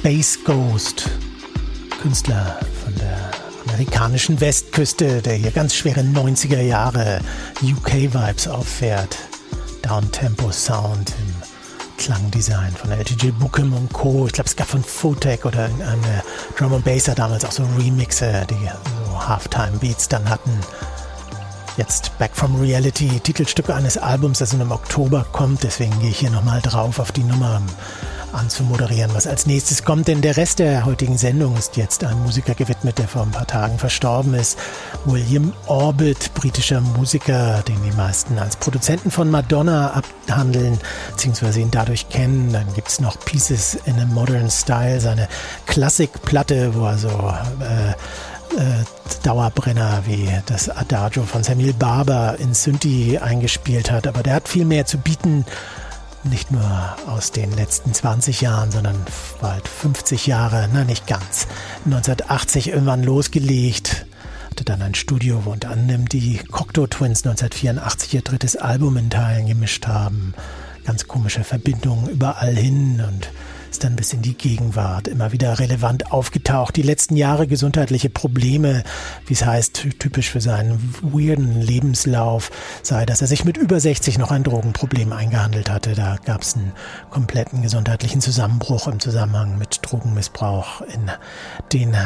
Space Ghost, Künstler von der amerikanischen Westküste, der hier ganz schwere 90er Jahre UK-Vibes auffährt. Downtempo-Sound im Klangdesign von LTJ Bukem und Co. Ich glaube, es gab von Photek oder eine Drum and Basser damals auch so Remixer, die so Halftime-Beats dann hatten. Jetzt Back from Reality, Titelstücke eines Albums, das im Oktober kommt. Deswegen gehe ich hier nochmal drauf auf die Nummer anzumoderieren, was als nächstes kommt. Denn der Rest der heutigen Sendung ist jetzt einem Musiker gewidmet, der vor ein paar Tagen verstorben ist. William Orbit, britischer Musiker, den die meisten als Produzenten von Madonna abhandeln, beziehungsweise ihn dadurch kennen. Dann gibt es noch Pieces in a Modern Style, seine Klassikplatte, wo er so Dauerbrenner wie das Adagio von Samuel Barber in Synthie eingespielt hat. Aber der hat viel mehr zu bieten. Nicht nur aus den letzten 20 Jahren, sondern bald 50 Jahre, na nicht ganz. 1980 irgendwann losgelegt, hatte dann ein Studio, wo unter anderem die Cocteau Twins 1984 ihr drittes Album in Teilen gemischt haben. Ganz komische Verbindungen überall hin und ist dann bis in die Gegenwart immer wieder relevant aufgetaucht. Die letzten Jahre gesundheitliche Probleme, wie es heißt, typisch für seinen weirden Lebenslauf, sei, dass er sich mit über 60 noch ein Drogenproblem eingehandelt hatte. Da gab es einen kompletten gesundheitlichen Zusammenbruch im Zusammenhang mit Drogenmissbrauch in den